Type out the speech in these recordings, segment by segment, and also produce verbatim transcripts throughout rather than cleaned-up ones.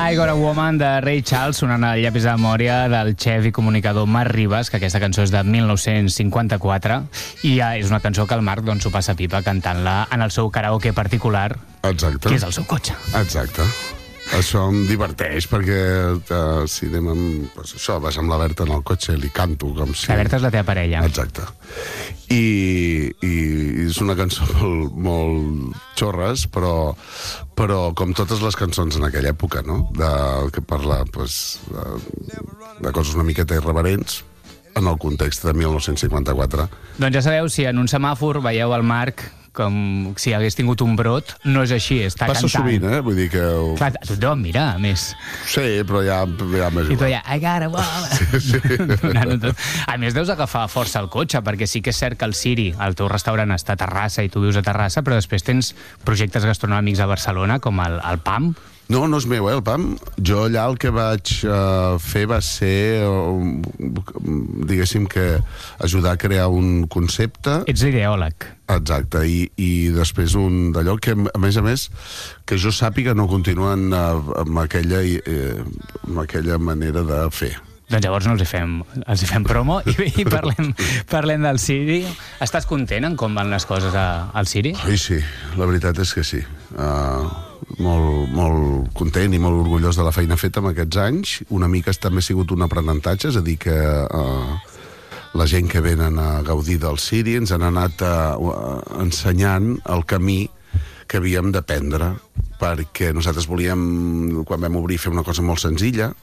I Got a Woman de Ray Charles, sonant al llapis de memòria del xef i comunicador Marc Ribas, que aquesta cançó és de mil nou-cents cinquanta-quatre i ja és una cançó que el Marc doncs, s'ho passa pipa cantant-la en el seu karaoke particular, Exacte. que és el seu cotxe. Exacte. Això em diverteix perquè uh, si anem amb, pues, això, vas amb la Berta en el cotxe i li canto com si... La Berta és la teva parella. Exacte. I, i és una cançó molt, molt xorres, però, però com totes les cançons en aquella època, no? De, que parla pues, de, de coses una miqueta irreverents en el context de mil nou-cents cinquanta-quatre. Doncs ja sabeu, si en un semàfor veieu el Marc com si hagués tingut un brot, no és així, està Passa cantant. sovint, eh? Vull dir que... Clar, a tothom, mira, a més. Sí, però ja, ja m'és I tu igual. ja, I got a woman. Sí, sí. A més, deus agafar força el cotxe, perquè sí que és cert que el Siri, el teu restaurant, està a Terrassa i tu vius a Terrassa, però després tens projectes gastronòmics a Barcelona, com el, el P A M. No, no és meu, eh, el P A M. Jo allà el que vaig uh, fer va ser, uh, diguéssim que ajudar a crear un concepte. Ets ideòleg. Exacte, i, i després un d'allò que, a més a més, que jo sàpiga no continuen uh, amb, aquella, uh, amb aquella manera de fer. Doncs llavors no els hi fem, els hi fem promo i, i parlem, parlem del Siri. Estàs content en com van les coses a, al Siri? Ai, sí, la veritat és que sí. Uh, molt, molt content i molt orgullós de la feina feta en aquests anys. Una mica també ha sigut un aprenentatge, és a dir, que uh, la gent que venen a gaudir del Siri ens han anat uh, ensenyant el camí que havíem d'aprendre, perquè nosaltres volíem, quan vam obrir, fer una cosa molt senzilla,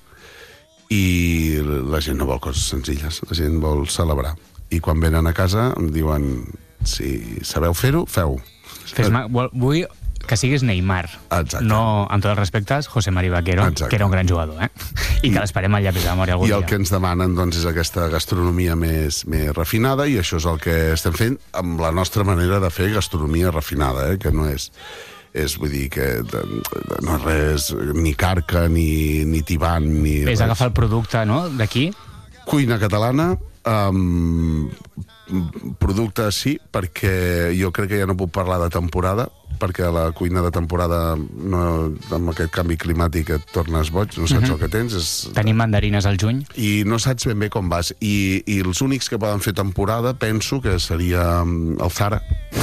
i la gent no vol coses senzilles, la gent vol celebrar. I quan venen a casa em diuen, si sabeu fer-ho, feu. Fes-me, vull que siguis Neymar. Exacte. No, amb tots els respectes, José María Vaquero, Exacte. que era un gran jugador, eh? I que l'esperem al llapis de memòria algun I el dia. que ens demanen doncs, és aquesta gastronomia més, més refinada, i això és el que estem fent amb la nostra manera de fer gastronomia refinada, eh? Que no és... és, vull dir, que de, de, no és res, ni carca, ni, ni tibant, ni És res. agafar el producte, no?, d'aquí. Cuina catalana, um, producte sí, perquè jo crec que ja no puc parlar de temporada, perquè la cuina de temporada, no, amb aquest canvi climàtic et tornes boig, no saps uh-huh. el que tens. És... Tenim mandarines al juny. I no saps ben bé com vas. I, i els únics que poden fer temporada, penso que seria el Zara.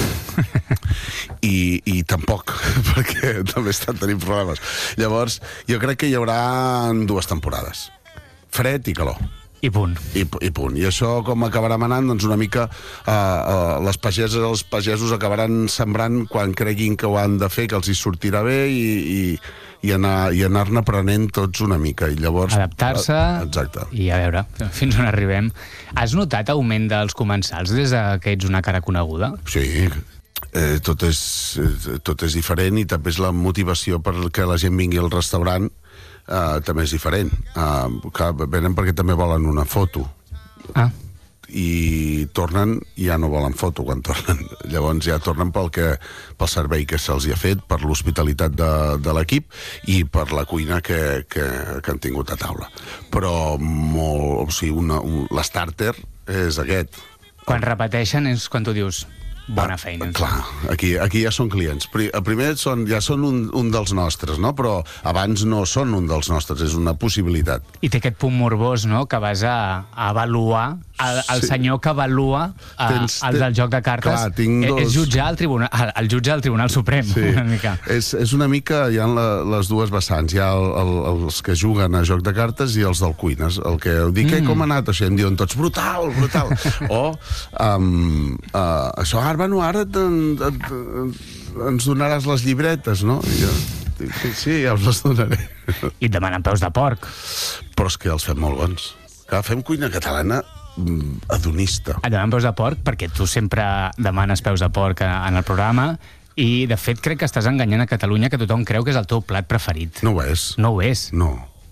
I, i tampoc, perquè també estan tenint problemes. Llavors, jo crec que hi haurà dues temporades. Fred i calor. I punt. I, i punt. I això com acabarà manant? Doncs una mica uh, uh, les pageses, els pagesos acabaran sembrant quan creguin que ho han de fer, que els hi sortirà bé i, i, i anar, i anar-ne aprenent tots una mica. I llavors... Adaptar-se. Uh, exacte. I a veure, fins on arribem. Has notat augment dels comensals des que ets una cara coneguda? Sí, eh, tot, és, eh, tot és diferent i també és la motivació perquè la gent vingui al restaurant. Uh, també és diferent. Uh, que venen perquè també volen una foto. Ah. I tornen i ja no volen foto quan tornen. Llavors ja tornen pel, que, pel servei que se'ls ha fet, per l'hospitalitat de, de l'equip i per la cuina que, que, que han tingut a taula. Però molt, o sigui, una, un, l'stàrter és aquest. Quan repeteixen és quan tu dius bona feina. Ah, clar, aquí, aquí ja són clients. Primer són, ja són un, un dels nostres, no? Però abans no són un dels nostres, és una possibilitat. I té aquest punt morbós, no?, que vas a, a avaluar, el, el Sí. senyor que avalua a, Tens- el del joc de cartes. Clar, tinc és, dos- és jutjar el, tribunal, el, el jutge del Tribunal Suprem, Sí. una mica. És, és una mica, hi ha la, les dues vessants. Hi ha el, el, els que juguen a joc de cartes i els del cuines. El que dic, mm. com ha anat això? I em diuen tots, brutal, brutal. o, um, uh, això, ara, bueno, ara et, et, et, ens donaràs les llibretes, no? I jo dic, sí, sí, ja us les donaré. I et demanen peus de porc. Però és que els fem molt bons. Clar, fem cuina catalana mm, hedonista. Et demanen peus de porc perquè tu sempre demanes peus de porc en el programa i, de fet, crec que estàs enganyant a Catalunya, que tothom creu que és el teu plat preferit. No ho és. No ho és. No.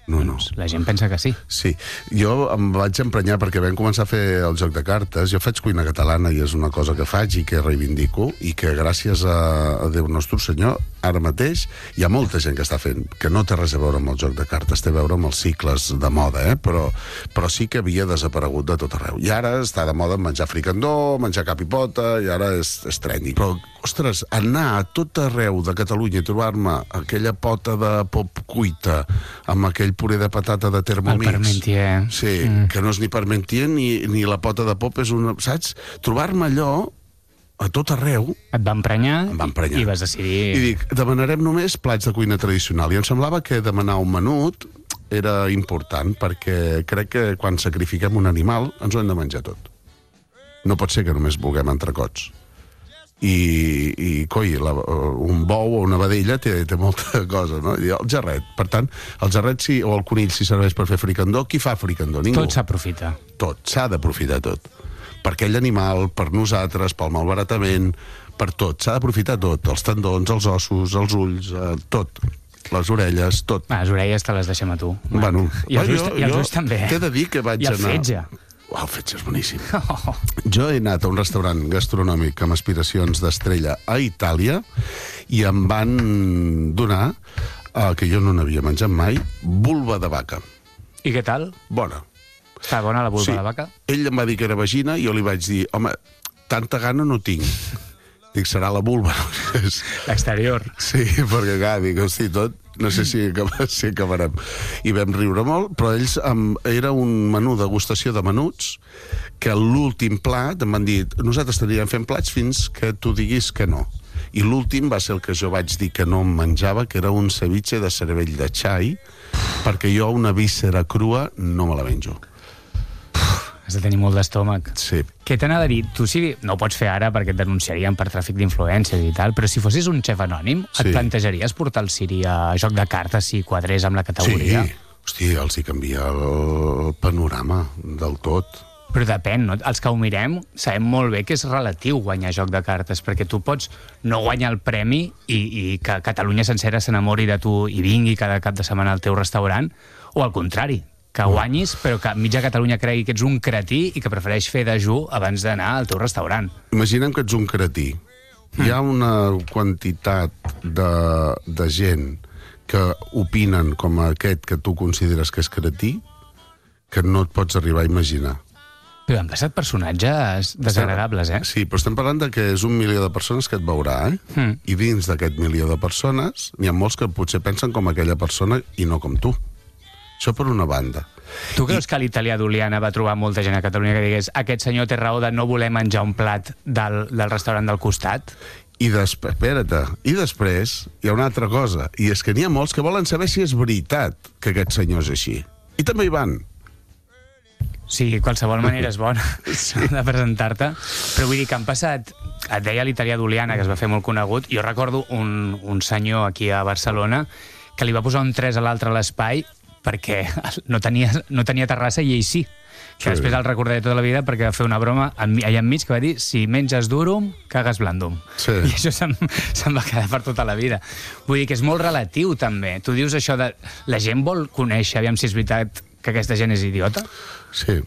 No, no. Doncs la gent pensa que sí. Sí, jo em vaig emprenyar perquè vam començar a fer el joc de cartes. Jo faig cuina catalana i és una cosa que faig i que reivindico i que gràcies a, a Déu Nostre Senyor ara mateix hi ha molta gent que està fent, que no té res a veure amb el joc de cartes, té a veure amb els cicles de moda, eh? però, però sí que havia desaparegut de tot arreu. I ara està de moda menjar fricandó, menjar cap i pota, i ara és, és trendy. Però, ostres, anar a tot arreu de Catalunya i trobar-me aquella pota de pop cuita amb aquell puré de patata de Thermomix. El parmentier. Sí, mm. que no és ni parmentier ni, ni la pota de pop és una... Saps? Trobar-me allò a tot arreu... Et va emprenyar, em va emprenyar. I vas decidir... I dic, demanarem només plats de cuina tradicional. I em semblava que demanar un menut era important, perquè crec que quan sacrifiquem un animal ens ho hem de menjar tot. No pot ser que només vulguem entrecots. I, i coi, la, un bou o una vedella té, té molta cosa, no? I el gerret, per tant, el gerret sí, o el conill si serveix per fer fricandó, qui fa fricandó? Ningú. Tot s'aprofita. Tot, s'ha d'aprofitar tot. Per aquell animal, per nosaltres, pel malbaratament, per tot, s'ha d'aprofitar tot, els tendons, els ossos, els ulls, eh, tot, les orelles, tot. Ah, les orelles te les deixem a tu. Bueno, I els, jo, ulls, i els jo ulls també. T'he de dir que vaig I el anar... fetge. Oh, el fetge és boníssim. Oh. Jo he anat a un restaurant gastronòmic amb aspiracions d'estrella a Itàlia i em van donar, eh, que jo no n'havia menjat mai, vulva de vaca. I què tal? Bona. Està bona la vulva Sí. de vaca? Ell em va dir que era vagina i jo li vaig dir, home, tanta gana no tinc. Dic, serà la vulva. L'exterior. Sí, perquè clar, dic, hosti, tot, no sé si, si acabarem. I vam riure molt, però ells, um, era un menú degustació de menuts, que l'últim plat em van dir, nosaltres t'aniríem fent plats fins que tu diguis que no. I l'últim va ser el que jo vaig dir que no em menjava, que era un ceviche de cervell de xai, perquè jo una víscera crua no me la menjo. Has de tenir molt d'estómac. Sí. Què t'anava a dir? Tu sí, no ho pots fer ara perquè et denunciarien per tràfic d'influències i tal, però si fossis un xef anònim, Sí. et plantejaries portar el Siri a joc de cartes si quadrés amb la categoria? Sí, hòstia, els hi canvia el panorama del tot. Però depèn, no? Els que ho mirem sabem molt bé que és relatiu guanyar joc de cartes, perquè tu pots no guanyar el premi i, i que Catalunya sencera s'enamori de tu i vingui cada cap de setmana al teu restaurant, o al contrari, que guanyis, però que mitja Catalunya cregui que ets un cretí i que prefereix fer dejú abans d'anar al teu restaurant. Imaginem que ets un cretí. Hi ha una quantitat de, de gent que opinen com aquest que tu consideres que és cretí que no et pots arribar a imaginar. Però han passat personatges desagradables, eh? Sí, però estem parlant de que és un milió de persones que et veurà, eh? Mm. I dins d'aquest milió de persones n'hi ha molts que potser pensen com aquella persona i no com tu. Això per una banda. Tu creus I... que l'italià d'Oliana va trobar molta gent a Catalunya que digués aquest senyor té raó de no voler menjar un plat del, del restaurant del costat? I després, espera't, i després hi ha una altra cosa, i és que n'hi ha molts que volen saber si és veritat que aquest senyor és així. I també hi van. Sí, qualsevol manera és bona sí. de presentar-te, però vull dir que han passat, et deia l'italià d'Oliana, que es va fer molt conegut, jo recordo un, un senyor aquí a Barcelona que li va posar un tres a l'altre a l'espai perquè no tenia, no tenia terrassa i ell sí. Que sí. Després el recordaré tota la vida perquè va fer una broma allà enmig que va dir si menges durum, cagues blandum. Sí. I això se'm, se'm va quedar per tota la vida. Vull dir que és molt relatiu, també. Tu dius això de... La gent vol conèixer, aviam si és veritat que aquesta gent és idiota? Sí.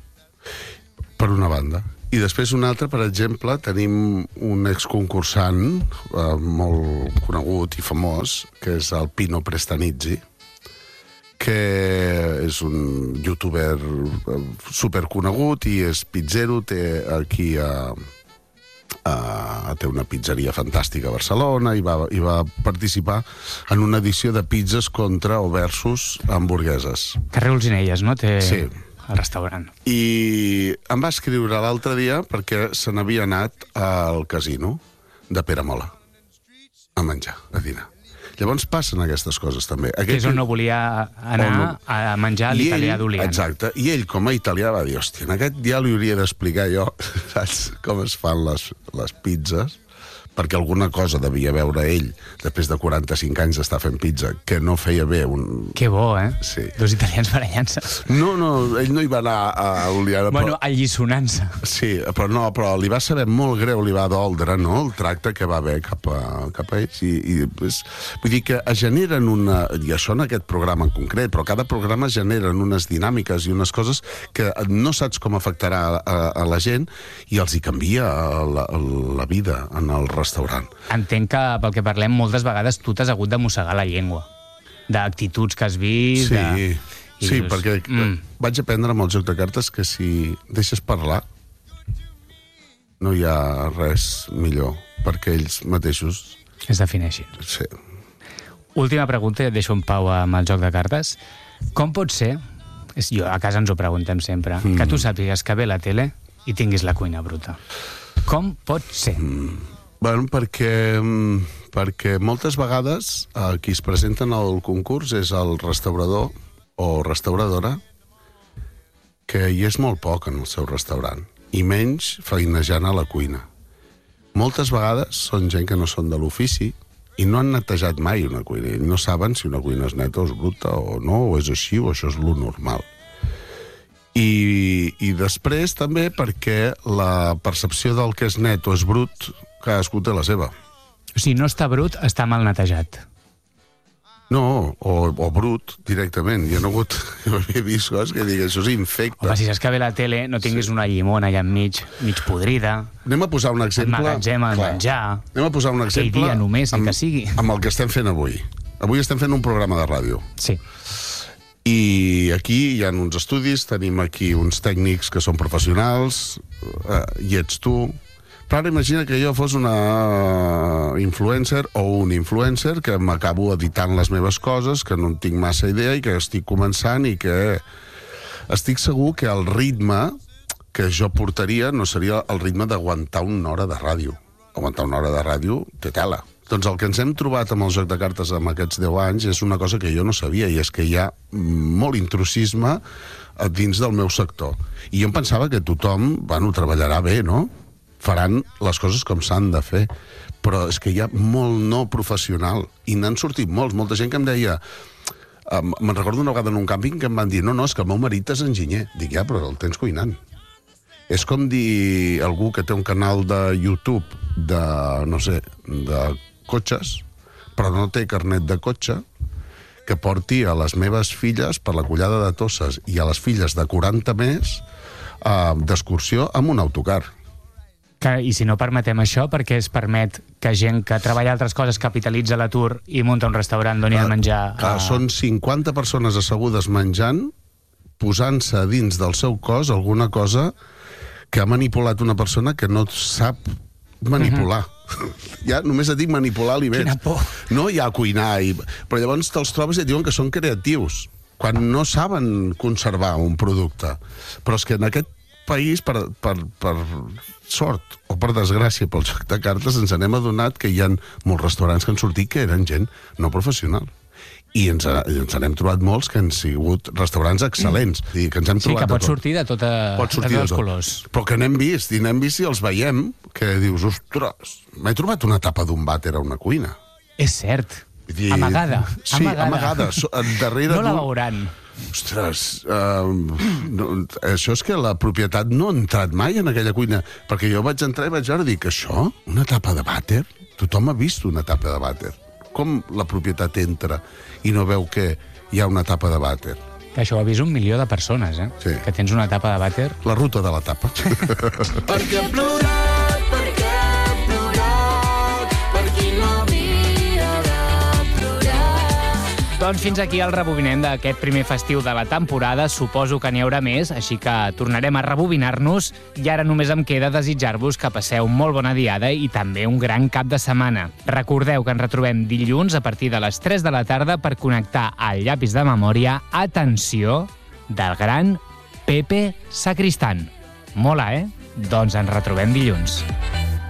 Per una banda. I després una altra, per exemple, tenim un exconcursant eh, molt conegut i famós, que és el Pino Prestanizzi, que és un youtuber superconegut i és pizzero, té aquí a, a, té una pizzeria fantàstica a Barcelona i va, i va participar en una edició de pizzas contra o versus hamburgueses. Carrer Olzinelles, no? Té sí. El restaurant. I em va escriure l'altre dia perquè se n'havia anat al casino de Peramola a menjar, a dinar. Llavors passen aquestes coses també. Aquest... Que és on no volia anar no... a menjar l'italià d'Oliana. Exacte, i ell com a italià va dir, hòstia, en aquest ja li hauria d'explicar jo, saps, com es fan les, les pizzas, perquè alguna cosa devia veure ell, després de quaranta-cinc anys d'estar fent pizza, que no feia bé un... Que bo, eh? Sí. Dos italians barallant-se. No, no, ell no hi va anar a Oliana, Bueno, però... allisonant-se. Sí, però no, però li va saber molt greu, li va doldre, no?, el tracte que va haver cap a, cap a ells. I, i pues, vull dir que es generen una... I això en aquest programa en concret, però cada programa generen unes dinàmiques i unes coses que no saps com afectarà a, a, a la gent i els hi canvia la, la vida en el restaurant. Entenc que, pel que parlem, moltes vegades tu t'has hagut de mossegar la llengua. D'actituds que has vist... Sí, de... sí, dius, perquè mm. vaig aprendre amb el joc de cartes que si deixes parlar no hi ha res millor, perquè ells mateixos... Es defineixin. Sí. Última pregunta, i et deixo en pau amb el joc de cartes. Com pot ser, és, jo, a casa ens ho preguntem sempre, mm. que tu sàpigues que ve la tele i tinguis la cuina bruta? Com pot ser? Mm. Bueno, perquè, perquè moltes vegades eh, qui es presenten al concurs és el restaurador o restauradora que hi és molt poc en el seu restaurant i menys feinejant a la cuina. Moltes vegades són gent que no són de l'ofici i no han netejat mai una cuina i no saben si una cuina és neta o és bruta o no, o és així o això és lo normal. I, i després també perquè la percepció del que és net o és brut cadascú té la seva. O sigui, no està brut, està mal netejat. No, o, o brut, directament. Jo no he hagut... Jo he vist coses que dic, això és infecte. Home, si saps que ve la tele, no tinguis sí. una llimona allà enmig, mig podrida. Anem a posar un exemple... Emmagatzem el menjar. Anem a posar un exemple... Aquell dia només, amb, que sigui. Amb el que estem fent avui. Avui estem fent un programa de ràdio. Sí. I aquí hi ha uns estudis, tenim aquí uns tècnics que són professionals, eh, i ets tu... Però ara imagina que jo fos una influencer o un influencer que m'acabo editant les meves coses, que no en tinc massa idea i que estic començant i que estic segur que el ritme que jo portaria no seria el ritme d'aguantar una hora de ràdio. Aguantar una hora de ràdio té tela. Doncs el que ens hem trobat amb el joc de cartes amb aquests deu anys és una cosa que jo no sabia, i és que hi ha molt intrusisme dins del meu sector. I jo em pensava que tothom, bueno, treballarà bé, no?, faran les coses com s'han de fer, però és que hi ha molt no professional i n'han sortit molts, molta gent que em deia um, me'n recordo una vegada en un càmping que em van dir, no, no, és que el meu marit és enginyer. Dic, ja, però el tens cuinant. És com dir algú que té un canal de YouTube de, no sé, de cotxes, però no té carnet de cotxe, que porti a les meves filles per la collada de Tosses i a les filles de quaranta més uh, d'excursió amb un autocar. Que, I si no permetem això, perquè es permet que gent que treballa altres coses capitalitza l'atur i munta un restaurant d'on hi ha de menjar... Clar, a... Són cinquanta persones assegudes menjant, posant-se dins del seu cos alguna cosa que ha manipulat una persona que no sap manipular. Uh-huh. Ja només et dic manipular aliments. Quina por. No hi ha cuinar, i... però llavors te'ls trobes i et diuen que són creatius, quan no saben conservar un producte. Però és que en aquest país, per, per, per sort o per desgràcia pel joc de cartes, ens n'hem adonat que hi ha molts restaurants que han sortit que eren gent no professional. I ens, ens n'hem trobat molts que han sigut restaurants excel·lents. Mm. Que ens hem sí, trobat que pot sortir de, tota, pot sortir de tots els colors. Però que n'hem vist, i n'hem vist i els veiem, que dius, ostres, m'he trobat una tapa d'un vàter a una cuina. És cert. Dir, amagada. Sí, amagada. amagada. So, darrere no la veuran. Ostres, uh, no, això és que la propietat no ha entrat mai en aquella cuina, perquè jo vaig entrar i vaig veure i dic, això? Una tapa de vàter? Tothom ha vist una tapa de vàter. Com la propietat entra i no veu que hi ha una tapa de vàter? Que això ho ha vist un milió de persones, eh? Sí. Que tens una tapa de vàter. La ruta de la tapa. Perquè plorat, perquè plorat, per qui no havia de plorar. Doncs fins aquí el rebobinem d'aquest primer festiu de la temporada. Suposo que n'hi haurà més, així que tornarem a rebobinar-nos i ara només em queda desitjar-vos que passeu molt bona diada i també un gran cap de setmana. Recordeu que ens retrobem dilluns a partir de les tres de la tarda per connectar al llapis de memòria, atenció, del gran Pepe Sacristán. Mola, eh? Doncs ens retrobem dilluns.